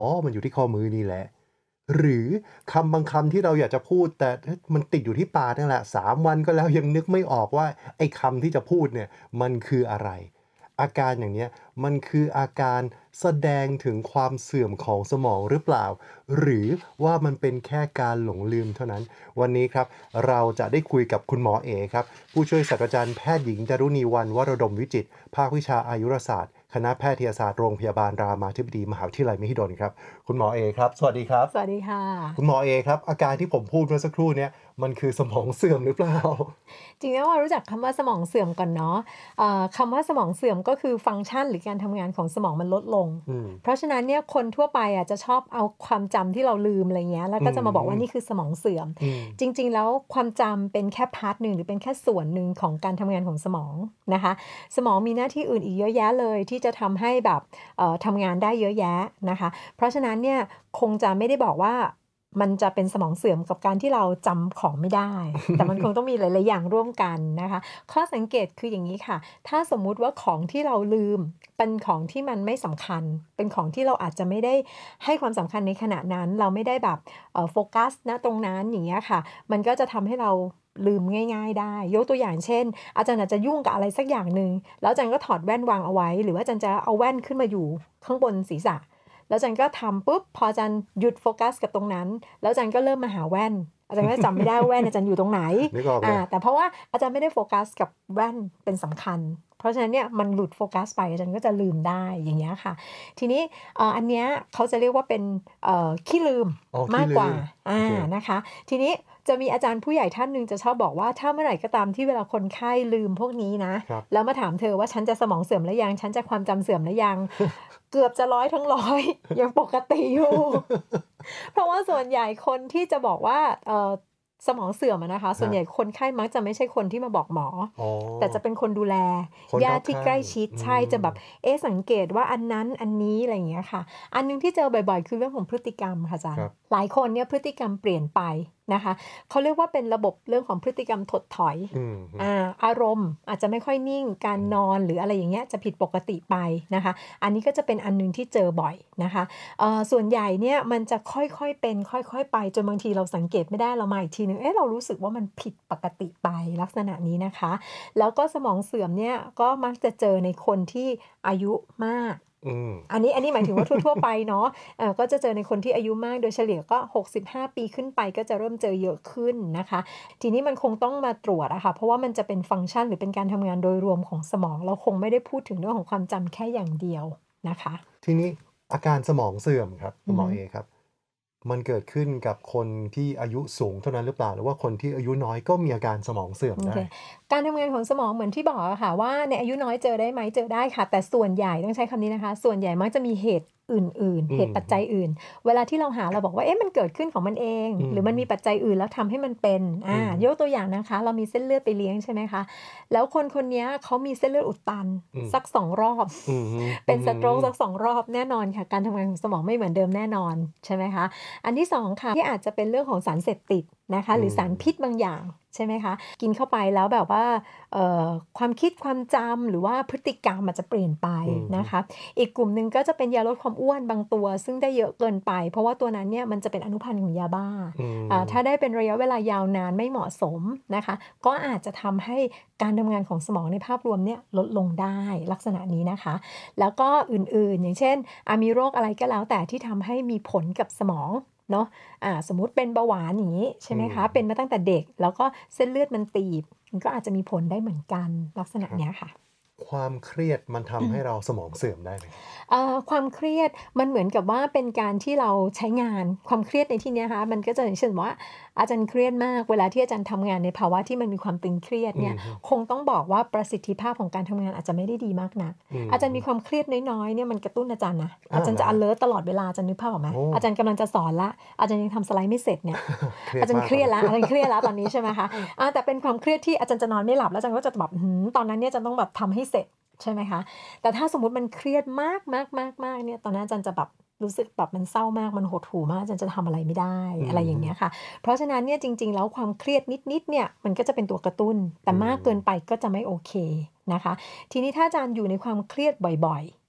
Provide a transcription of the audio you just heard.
อ๋อมันอยู่ที่ข้อมือนี่แหละหรือคำบางคำที่เราอยากจะพูดแต่มันติดอยู่ที่ปากนั่นแหละ3 วันก็แล้วยังนึกไม่ออกว่าไอ้คำที่จะพูดเนี่ยมันคืออะไรอาการอย่างเนี้ยมันคืออาการแสดงถึงความเสื่อมของสมองหรือเปล่าหรือว่ามันเป็นแค่การหลงลืมเท่านั้นวันนี้ครับเราจะได้คุยกับคุณหมอเอครับผู้ช่วยศาสตราจารย์แพทย์หญิงจารุณีวรรณวรดมวิจิตรภาควิชาอายุรศาสตร์คณะแพทยศาสตร์โรงพยาบาลรามาธิบดีมหาวิทยาลัยมหิดลครับคุณหมอเอครับสวัสดีครับสวัสดีค่ะคุณหมอเอครับอาการที่ผมพูดเมื่อสักครู่เนี้ยมันคือสมองเสื่อมหรือเปล่าจริงๆแล้วเรารู้จักคำว่าสมองเสื่อมก่อนเนาะคำว่าสมองเสื่อมก็คือฟังก์ชันหรือการทำงานของสมองมันลดลงอืมเพราะฉะนั้นเนี่ยคนทั่วไปอะจะชอบเอาความจำที่เราลืมอะไรเงี้ยแล้วอืก็จะมาบอกว่านี่มคือสมองเสื่อมอืมจริงๆแล้วความจำเป็นแค่พาร์ตหนึ่งหรือเป็นแค่ส่วนหนึ่งของการทำงานของสมองนะคะสมองมีหน้าที่อื่นอีกเยอะแยะเลยที่จะทำให้แบบทำงานได้เยอะแยะนะคะเพราะฉะนั้นเนี่ยคงจะไม่ได้บอกว่ามันจะเป็นสมองเสื่อมกับการที่เราจำของไม่ได้ แต่มันคงต้องมีหลายๆอย่างร่วมกันนะคะข้อสังเกตคืออย่างนี้ค่ะถ้าสมมุติว่าของที่เราลืมเป็นของที่มันไม่สำคัญเป็นของที่เราอาจจะไม่ได้ให้ความสำคัญในขณะนั้นเราไม่ได้แบบโฟกัสณตรงนั้นอย่างเงี้ยค่ะมันก็จะทำให้เราลืมง่ายๆได้ยกตัวอย่างเช่นอาจารย์อาจจะยุ่งกับอะไรสักอย่างหนึ่งแล้วอาจารย์ก็ถอดแว่นวางเอาไว้หรือว่าอาจารย์จะเอาแว่นขึ้นมาอยู่ข้างบนศีรษะแล้วอาจารย์ก็ทำปุ๊บพออาจารย์หยุดโฟกัสกับตรงนั้นแล้วอาจารย์ก็เริ่มมาหาแว่น อาจารย์ก็จำไม่ได้ว่าแว่นอาจารย์อยู่ตรงไหนนึกออกเลยแต่เพราะว่าอาจารย์ไม่ได้โฟกัสกับแว่นเป็นสำคัญ เพราะฉะนั้นเนี่ยมันหลุดโฟกัสไปอาจารย์ก็จะลืมได้อย่างเงี้ยค่ะทีนี้อันเนี้ยเขาจะเรียกว่าเป็นขี้ลืมอ๋อขี้มากกว่าลืมโอเคนะคะทีนี้จะมีอาจารย์ผู้ใหญ่ท่านหนึ่งจะชอบบอกว่าถ้าเมื่อไหร่ก็ตามที่เวลาคนไข้ลืมพวกนี้นะครับแล้วมาถามเธอว่าฉันจะสมองเสื่อมหรือยังฉันจะความจำเสื่อมหรือยังเกือบจะ100ทั้ง100ยังปกติอยู่ เพราะว่าส่วนใหญ่คนที่จะบอกว่าสมองเสื่อมอะนะคะส่วนใหญ่ครับคนไข้มักจะไม่ใช่คนที่มาบอกหมออ๋อแต่จะเป็นคนดูแลคนรอบข้างญาติที่ใกล้ชิดอืใช่จะมแบบสังเกตว่าอันนั้นอันนี้อะไรอย่างเงี้ยค่ะอันหนึ่งที่เจอบ่อยๆคือเรื่องของพฤติกรรมค่ะอาจารย์ครับหลายคนเนี่ยพฤติกรรมเปลี่ยนไปนะคะเขาเรียกว่าเป็นระบบเรื่องของพฤติกรรมถดถอยอืมฮึอารมณ์อาจจะไม่ค่อยนิ่งการอืมนอนหรืออะไรอย่างเงี้ยจะผิดปกติไปนะคะอันนี้ก็จะเป็นอันหนึ่งที่เจอบ่อยนะคะ ส่วนใหญ่เนี่ยมันจะค่อยๆเป็นค่อยๆไปจนบางทีเราสังเกตไม่ได้เรามาอีกทีหนึ่งเรารู้สึกว่ามันผิดปกติไปลักษณะนี้นะคะแล้วก็สมองเสื่อมเนี่ยก็มักจะเจอในคนที่อายุมากอืมอันนี้หมายถึงว่าทั่วๆไปเนาะก็จะเจอในคนที่อายุมากโดยเฉลี่ยก็65ปีขึ้นไปก็จะเริ่มเจอเยอะขึ้นนะคะทีนี้มันคงต้องมาตรวจอะค่ะเพราะว่ามันจะเป็นฟังก์ชันหรือเป็นการทำงานโดยรวมของสมองเราคงไม่ได้พูดถึงเรื่องของความจำแค่อย่างเดียวนะคะทีนี้อาการสมองเสื่อมครับคุณหมออือฮึเอครับมันเกิดขึ้นกับคนที่อายุสูงเท่านั้นหรือเปล่าหรือว่าคนที่อายุน้อยก็มีอาการสมองเสื่อมได้โอเคการทำงานของสมองเหมือนที่บอกอะค่ะว่าในอายุน้อยเจอได้ไหมเจอได้ค่ะแต่ส่วนใหญ่ต้องใช้คำนี้นะคะส่วนใหญ่มักจะมีเหตุอื่นๆอืมเหตุปัจจัยอื่นเวลาที่เราหาเราบอกว่ามันเกิดขึ้นของมันเองอืมหรือมันมีปัจจัยอื่นแล้วทำให้มันเป็นอืมยกตัวอย่างนะคะเรามีเส้นเลือดไปเลี้ยงใช่ไหมคะแล้วคนคนเนี้ยเขามีเส้นเลือดอุดตันอืมสัก2รอบอือฮึเป็นอื้อฮื stroke อสัก2รอบแน่นอนค่ะการทำงานของสมองไม่เหมือนเดิมแน่นอนใช่ไหมคะอันที่2ค่ะที่อาจจะเป็นเรื่องของสารเสพติดนะคะหรืออืมสารพิษบางอย่างใช่ไหมคะกินเข้าไปแล้วแบบว่าความคิดความจำหรือว่าพฤติกรรมอาจจะเปลี่ยนไปอืมฮึนะคะอีกกลุ่มหนึ่งก็จะเป็นยาลดความอ้วนบางตัวซึ่งได้เยอะเกินไปเพราะว่าตัวนั้นเนี่ยมันจะเป็นอนุพันธ์ของยาบ้าอืถ้ามได้เป็นระยะเวลายาวนานไม่เหมาะสมนะคะก็อาจจะทำให้การทำงานของสมองในภาพรวมเนี่ยลดลงได้ลักษณะนี้นะคะ แล้วก็อื่นๆอย่างเช่นมีโรคอะไรก็แล้วแต่ที่ทำให้มีผลกับสมองเนาะสมมุติเป็นเบาหวานอย่างงี้ใช่อืไหมคะเป็นมมาตั้งแต่เด็กแล้วก็เส้นเลือดมันตีบมันก็อาจจะมีผลได้เหมือนกันลักษณะครับเนี้ยค่ะความเครียดมันทำให้เราสมองเสื่อมได้ไหมความเครียดมันเหมือนกับว่าเป็นการที่เราใช้งานความเครียดในที่เนี้ยนะคะมันก็จะอย่างเช่นว่าอาจารย์เครียดมากเวลาที่อาจารย์ทำงานในภาวะที่มันมีความตึงเครียดเนี่ยอืมฮึคงต้องบอกว่าประสิทธิภาพของการทำงานอาจจะไม่ได้ดีมากนักอืมฮึอาจารย์มีความเครียดน้อยๆเนี่ยมันกระตุ้นอาจารย์นะอาจารย์จะเหรอครับอะเลิร์ตตลอดเวลาอาจารย์นึกภาพออกไหมโอ้อาจารย์กำลังจะสอนแล้วอาจารย์ยังทำสไลด์ไม่เสร็จเนี่ยเครียอาจารย์เครียดดมากตอนนั้นแล้วอาจารย์เครียดแล้วตอนนี้ใช่ไหมคะแต่เป็นความเครียดที่อาจารย์จะนอนไม่หลับแล้วอาจารย์ก็จะแบบตอนนั้นเนี่ยจะต้องแบบทำให้เสร็จใช่ไหมคะ แต่ถ้าสมมุติมันเครียดมากๆๆๆเนี่ยตอนนั้นอาจารย์จะแบบรู้สึกแบบมันเศร้ามากมันหดหู่มากอาจารย์จะทำอะไรไม่ได้อะไรอืมฮึอย่างเงี้ยค่ะเพราะฉะนั้นเนี่ยจริงๆแล้วความเครียดนิดๆเนี่ยมันก็จะเป็นตัวกระตุ้นแต่อืมากเกินไปมก็จะไม่โอเคนะคะทีนี้ถ้าอาจารย์อยู่ในความเครียดบ่อย